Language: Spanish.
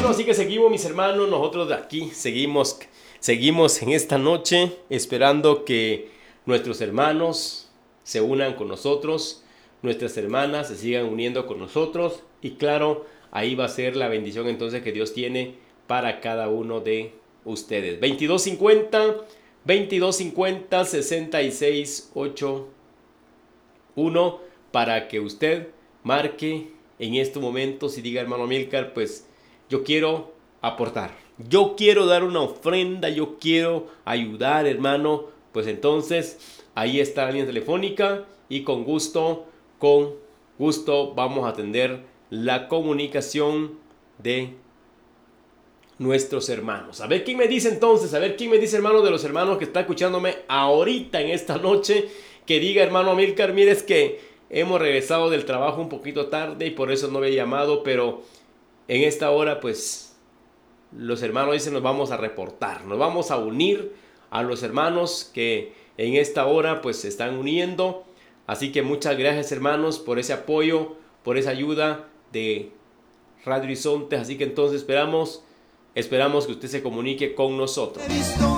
Bueno, así que seguimos, mis hermanos, nosotros de aquí seguimos en esta noche esperando que nuestros hermanos se unan con nosotros, nuestras hermanas se sigan uniendo con nosotros y claro, ahí va a ser la bendición entonces que Dios tiene para cada uno de ustedes. 2250 6681 para que usted marque en estos momentos y diga, hermano Milcar, pues yo quiero aportar, yo quiero dar una ofrenda, yo quiero ayudar, hermano. Pues entonces ahí está la línea telefónica y con gusto vamos a atender la comunicación de nuestros hermanos. A ver quién me dice entonces, a ver quién me dice, hermano, de los hermanos que está escuchándome ahorita en esta noche, que diga, hermano Amílcar, mire, es que hemos regresado del trabajo un poquito tarde y por eso no había llamado, pero en esta hora pues los hermanos dicen nos vamos a reportar, nos vamos a unir a los hermanos que en esta hora pues se están uniendo. Así que muchas gracias, hermanos, por ese apoyo, por esa ayuda de Radio Horizonte. Así que entonces esperamos que usted se comunique con nosotros.